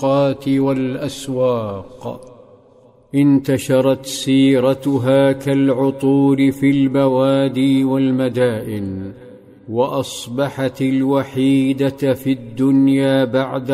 الطرقات والأسواق. انتشرت سيرتها كالعطور في البوادي والمدائن، وأصبحت الوحيدة في الدنيا بعد